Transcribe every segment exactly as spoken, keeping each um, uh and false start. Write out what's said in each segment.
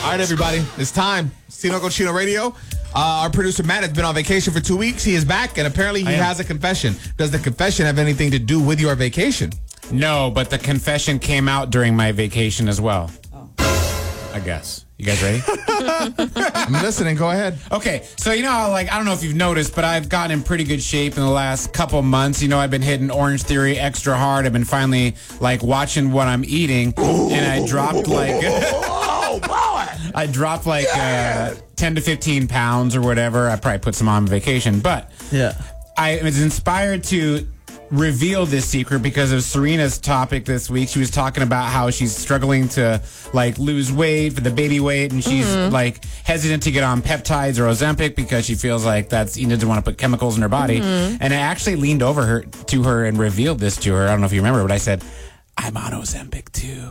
All right, everybody, it's time. Tinoco Chino Radio. Uh, our producer Matt has been on vacation for two weeks. He is back, and apparently he has a confession. Does the confession have anything to do with your vacation? No, but the confession came out during my vacation as well. Oh. I guess. You guys ready? I'm listening. Go ahead. Okay, so you know how, like, I don't know if you've noticed, but I've gotten in pretty good shape in the last couple months. You know, I've been hitting Orange Theory extra hard. I've been finally, like, watching what I'm eating, and I dropped, like... Oh, boy! I dropped, like, uh, ten to fifteen pounds or whatever. I probably put some on vacation, but... Yeah. I was inspired to reveal this secret because of Serena's topic this week. She was talking about how she's struggling to like lose weight for the baby weight, and she's mm-hmm. like hesitant to get on peptides or Ozempic because she feels like that's you doesn't want to put chemicals in her body. Mm-hmm. And I actually leaned over her to her and revealed this to her. I don't know if you remember, but I said, "I'm on Ozempic too."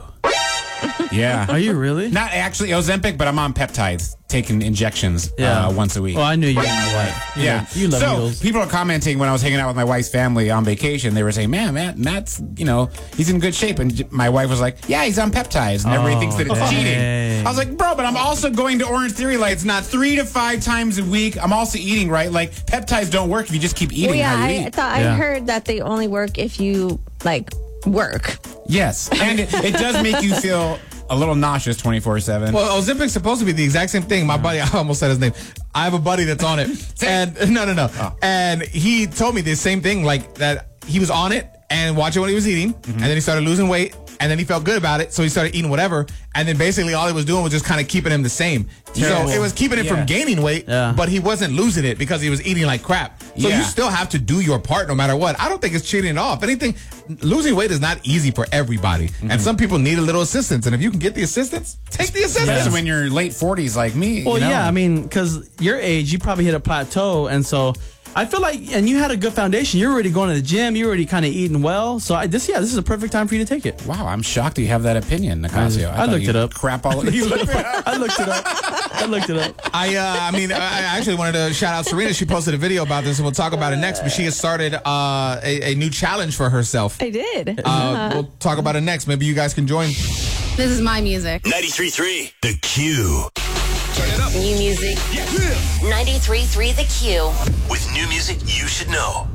Yeah. Are you really? Not actually Ozempic, but I'm on peptides, taking injections yeah. uh, once a week. Oh, I knew you were my wife. You yeah. Love, you love so, needles. People are commenting when I was hanging out with my wife's family on vacation. They were saying, man, Matt, Matt's, you know, he's in good shape. And my wife was like, yeah, he's on peptides. And everybody oh, thinks that it's dang. cheating. I was like, bro, but I'm also going to Orange Theory. Like, it's not three to five times a week. I'm also eating, right? Like, peptides don't work if you just keep eating well, yeah, how you I, eat. I thought yeah. I heard that they only work if you, like, work. Yes. And it, it does make you feel... a little nauseous twenty-four seven. Well, Ozempic's supposed to be the exact same thing. My buddy, I almost said his name. I have a buddy that's on it. and no, no, no. Oh. And he told me the same thing, like that he was on it and watching what he was eating. Mm-hmm. And then he started losing weight. And then he felt good about it. So he started eating whatever. And then basically all he was doing was just kind of keeping him the same. Terrible. So it was keeping him yeah. from gaining weight, yeah. but he wasn't losing it because he was eating like crap. So yeah. you still have to do your part no matter what. I don't think it's cheating at all. If anything, losing weight is not easy for everybody. Mm-hmm. And some people need a little assistance. And if you can get the assistance, take the assistance. Especially when you're late forties like me. Well, you know? yeah, I mean, because your age, you probably hit a plateau. And so I feel like, and you had a good foundation. You're already going to the gym. You're already kind of eating well. So I, this, yeah, this is a perfect time for you to take it. Wow, I'm shocked that you have that opinion, Nicasio. I, I looked it up. Crap all over. I looked it up. I looked it up. I, uh, I mean, I actually wanted to shout out Serena. She posted a video about this, and we'll talk about it next. But she has started uh, a, a new challenge for herself. I did. Uh, we'll talk about it next. Maybe you guys can join. This is my music. ninety-three point three The Q. Turn it up. New music. Yeah. ninety-three point three The Q. With new music you should know.